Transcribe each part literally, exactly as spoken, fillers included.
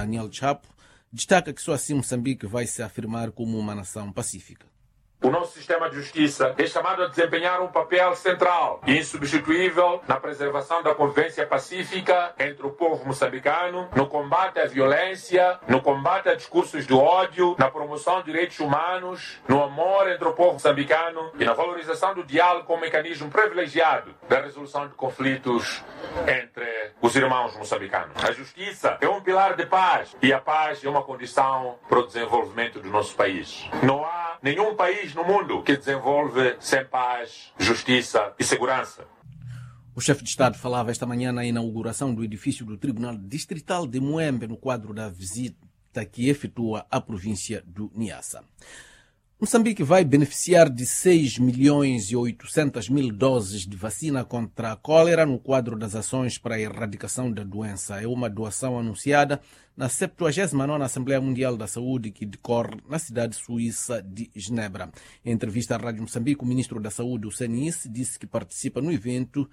Daniel Chapo, destaca que só assim Moçambique vai se afirmar como uma nação pacífica. O nosso sistema de justiça é chamado a desempenhar um papel central e insubstituível na preservação da convivência pacífica entre o povo moçambicano, no combate à violência, no combate a discursos de ódio, na promoção de direitos humanos, no amor entre o povo moçambicano e na valorização do diálogo como mecanismo privilegiado da resolução de conflitos entre os irmãos moçambicanos. A justiça é um pilar de paz e a paz é uma condição para o desenvolvimento do nosso país. Não há nenhum país no mundo que desenvolve sem paz, justiça e segurança. O chefe de Estado falava esta manhã na inauguração do edifício do Tribunal Distrital de Moembe no quadro da visita que efetua à província do Niassa. Moçambique vai beneficiar de seis milhões e oitocentas mil doses de vacina contra a cólera no quadro das ações para a erradicação da doença. É uma doação anunciada na septuagésima nona Assembleia Mundial da Saúde, que decorre na cidade suíça de Genebra. Em entrevista à Rádio Moçambique, o ministro da Saúde, o Senis, disse que participa no evento.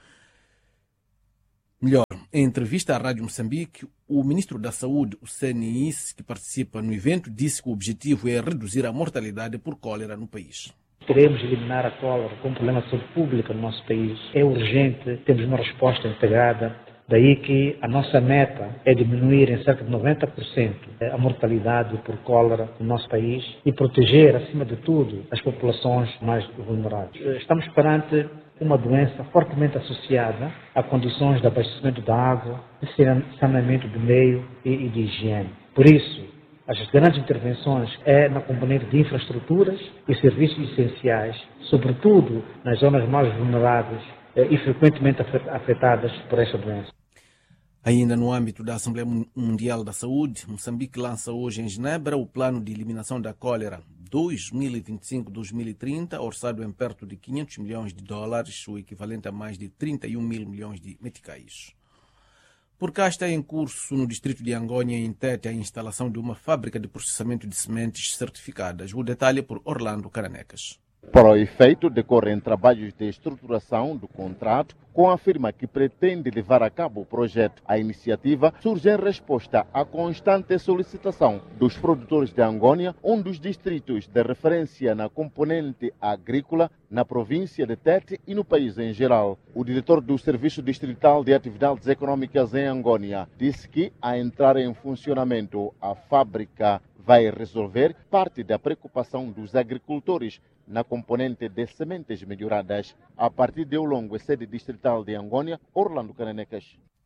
Melhor, em entrevista à Rádio Moçambique, o ministro da Saúde, o Senis, que participa no evento, disse que o objetivo é reduzir a mortalidade por cólera no país. Queremos eliminar a cólera como problema de saúde pública no nosso país. É urgente, temos uma resposta integrada. Daí que a nossa meta é diminuir em cerca de noventa por cento a mortalidade por cólera no nosso país e proteger, acima de tudo, as populações mais vulneráveis. Estamos perante uma doença fortemente associada a condições de abastecimento da água, de saneamento do meio e de higiene. Por isso, as grandes intervenções é na componente de infraestruturas e serviços essenciais, sobretudo nas zonas mais vulneráveis e frequentemente afetadas por esta doença. Ainda no âmbito da Assembleia Mundial da Saúde, Moçambique lança hoje em Genebra o Plano de Eliminação da Cólera dois mil e vinte e cinco a dois mil e trinta, orçado em perto de quinhentos milhões de dólares, o equivalente a mais de trinta e um mil milhões de meticais. Por cá está em curso, no distrito de Angônia, em Tete, a instalação de uma fábrica de processamento de sementes certificadas. O detalhe é por Orlando Caranecas. Para o efeito, decorrem trabalhos de estruturação do contrato com a firma que pretende levar a cabo o projeto. A iniciativa surge em resposta à constante solicitação dos produtores de Angônia, um dos distritos de referência na componente agrícola na província de Tete e no país em geral. O diretor do Serviço Distrital de Atividades Econômicas em Angônia disse que, a entrar em funcionamento, a fábrica vai resolver parte da preocupação dos agricultores na componente de sementes melhoradas. A partir de Olongo, sede distrital de Angônia, Orlando Caranecas.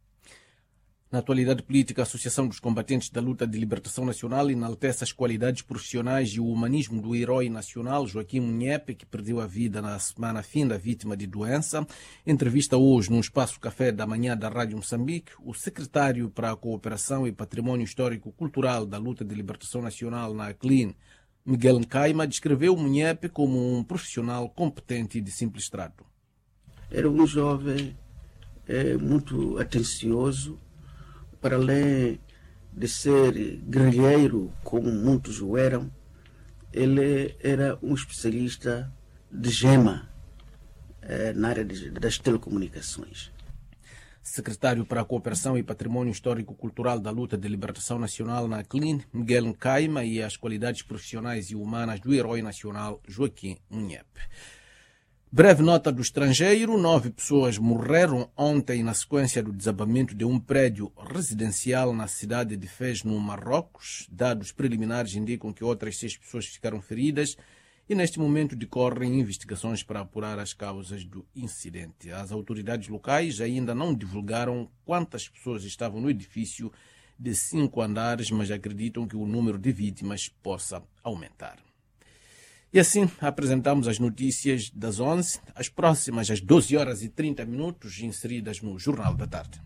Na atualidade política, a Associação dos Combatentes da Luta de Libertação Nacional enaltece as qualidades profissionais e o humanismo do herói nacional Joaquim Munhepe, que perdeu a vida na semana finda vítima de doença. Entrevista hoje no Espaço Café da Manhã da Rádio Moçambique, o secretário para a Cooperação e Patrimônio Histórico-Cultural da Luta de Libertação Nacional na A C L I N, Miguel Nkaima, descreveu Munhepe como um profissional competente e de simples trato. Era um jovem é, muito atencioso, para além de ser guerrilheiro, como muitos o eram, ele era um especialista de gema é, na área de, das telecomunicações. Secretário para a Cooperação e Patrimônio Histórico-Cultural da Luta de Libertação Nacional na A C L I N, Miguel Nkaima, e as qualidades profissionais e humanas do herói nacional Joaquim Munhepe. Breve nota do estrangeiro: nove pessoas morreram ontem na sequência do desabamento de um prédio residencial na cidade de Fez, no Marrocos. Dados preliminares indicam que outras seis pessoas ficaram feridas e neste momento decorrem investigações para apurar as causas do incidente. As autoridades locais ainda não divulgaram quantas pessoas estavam no edifício de cinco andares, mas acreditam que o número de vítimas possa aumentar. E assim apresentamos as notícias das onze, as próximas às doze horas e trinta minutos, inseridas no Jornal da Tarde.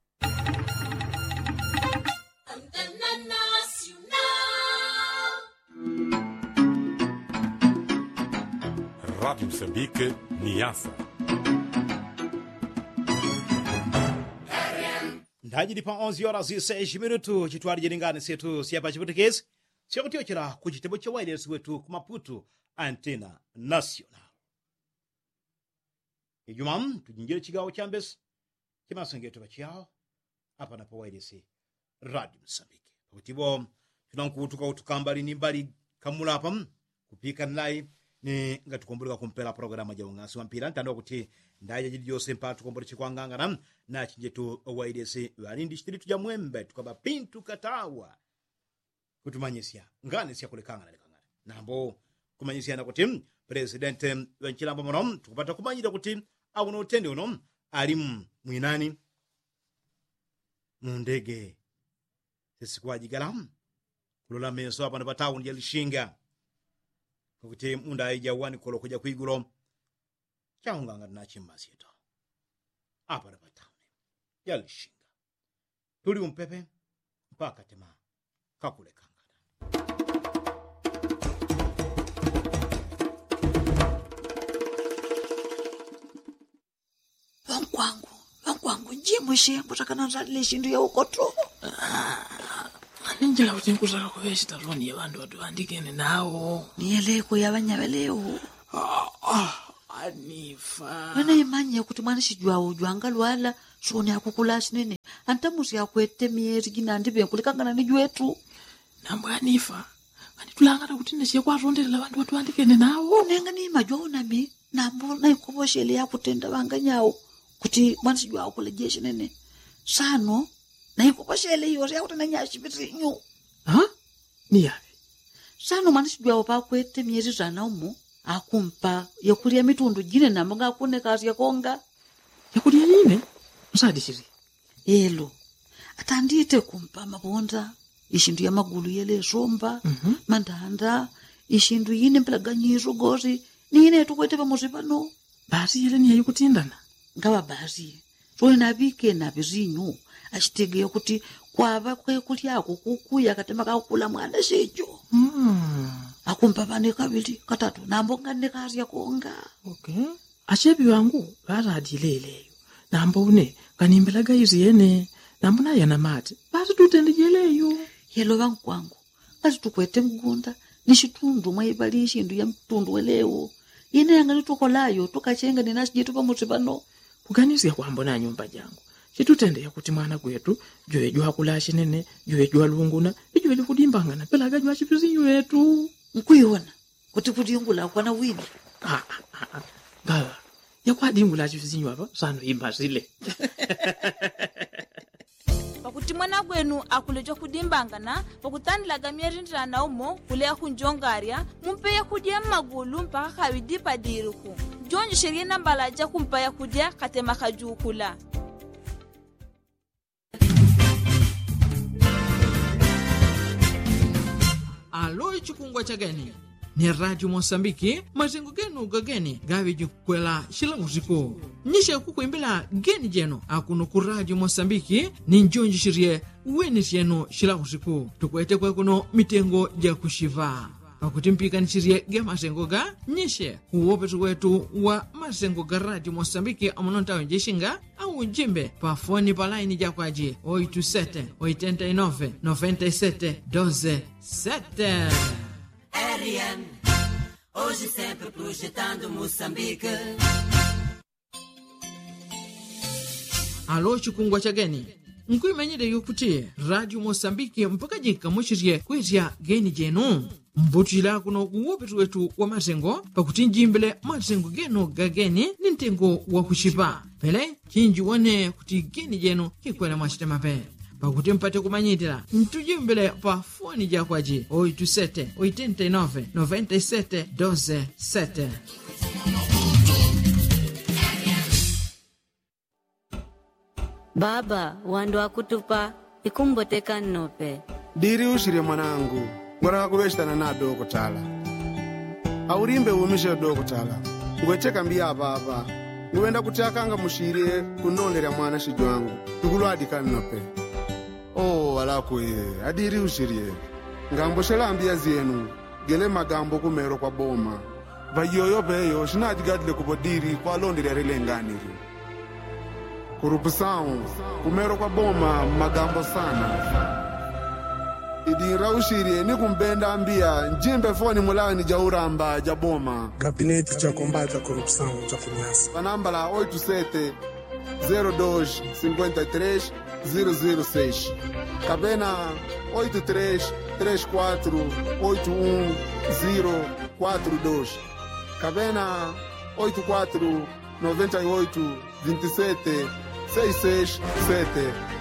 Rádio Moçambique, Niassa. Ndajidi pa onze horas e seis minutos, chitwari jeringani setu siapa chiputikezi, chakutiochera kuchitebo cha wireless wetu kumaputu Antena Nacional. Ijumam, tujinjire chigawo chambes, chimasengeto bachiao, apa na pa wireless Radio Moçambique. kutibo tunankutuka utukambali ni mbali kamula hapa kupika nlai ni ngatukumbulika kumpela programa ja ungasi wa mpira ntando kuti ndaje jidi yose mpa tukumbuli chikwangangana na chinjetu waidesi walindi shiritu ja mwembe tukaba pintu katawa kutumanyisia ngani siya kulekanga na lekangana nambo kumanyisia na kuti presidente wenchilambo mono tukupata kumanyira kuti awuno utende uno alimu mwinani mundege sesikwaji galam kulola meso hapa na town ya Lishinga kuti munda aija wani kolo kuja kuigulo chaunganga na chimba sito hapa na town ya Lishinga tuli umpepe mpaka tema kakule kangana wankwangu wankwangu njimwe shembo takana nzalile shindu ya ukoto Ninjala kuti nkutaka kuveshita roni ya vandu watu andikene nawo. Niyeleko ya vanyavelewo. Ah, ah, Anifa. Wena imanya kuti mwana shijua ujuanga lwala, shoni ya kukula sinene. Antamusi ya kuete mieri jina andibe kulikangana ni juetu. Nambu Anifa. Kani tulangata kuti neshe kwa ronde la vandu watu andikene nawo. Nenga ni majua unami. Nambu na ikuboshele ya kutenda wanga nyao. Kuti mwana shijua ukulejeshe nene. Sano. Na ikuboshele hiyo ya kutenda nyashibiri nyu. Ha? Ni yavi. Sano mwana shijua upa kuete mieri zana umu. Akumpa yakulia mitundu jine na mga akune kazi ya konga yakulia jine msadi shiri elo atandite kumpa mabonda ishindu ya magulu yele somba mm -hmm. mandanda ishindu yine mpelaganyizo gori nine tukwete pa muzipano basi yele ni yayukutindana ngawa basi so inabike na bizinyu ashitege kuti kwava kwe kulia kukuya katema kakula mwana shejo mm. Akumpa bane kabili katatu nambo ngane kazi ya konga okay achebi wangu bara adileleyo nambo une kanimbelaga izi yene nambo na yana mate basi tutendejeleyo yelo wangu kwangu basi tukwete mgunda nishitundu mwaibali shindu ya mtundu welewo yene yangali tukolayo tukachenga ninasijetu pa mutibano kuganizia kwambo na nyumba jangu chitutendea kuti mwana kwetu joe jwa kulashi nene joe jwa lunguna joe likudimbangana pela gajwa chipizinyo yetu nkuiona kuti kuti ngula kwana wini ah ah gala yakwadi ngula chipizinyo hapa sano imbazile pakuti mwana gwenu akulejo kudimbangana pakutandlaga mierindira na umo kulea kunjongaria mumpeya kudia magulu mpaka kawidipa diriku jonjo sheria nambalaja kumpaya kudia katema kajukula Alo chikungwa chageni ni Radio Mosambiki mazengo genu gageni gavi jukwela shilangu zipo nisha kukuimbila geni jeno akuno ku Radio Mosambiki ni njonji shirie weni jeno shilangu zipo tukwete kwa kuno mitengo ja kushiva pakuti mpika nishirie ge mazengo ga nishe uwopetu wetu wa mazengo ga Radio Mosambiki amononta wenjeshinga au jimbe pa foni pa line ja kwaji oito sete oitenta e nove noventa e sete doze sete. R M, hoje sempre projetando Moçambique. Alo chikungwa chageni nkuimanyire yokuti Radio Mosambiki mpaka jika mwishirie kwezia geni jenu mbutila kuno uwopetu wetu wa mazengo pakuti njimbele mazengo geno gageni nintengo wa kushipa pele chinji wane kuti geni jenu kikwela mwashita mape pakuti mpate kumanyitira ntujimbele pa foni ja kwaji oito sete oitenta e nove noventa e sete doze sete. Baba wandu akutupa ikumboteka nope diri ushire mwanangu ngora kubeshitana na doko tala aurimbe umishe doko tala ngwecheka mbia apa apa ngwenda kutakanga mushire kunondera mwana shijwangu tukulwadi kanope oh alako ye adiri ushirie ngambo shelambia zenu gele magambo kumero kwa boma vayoyo beyo shinadigadile kubodiri kwa londira relengani kurupusao kumero kwa boma magambo sana idira ushirie ni kumbenda ambia njimbe foni mulani jauramba jaboma gabinete cha combate a corrupção cha Funhasa panambala oito sete zero dois cinquenta e três zero zero seis Cabena oito três três quatro oito um zero quatro dois. Cabena oito quatro nove oito dois sete seis seis sete.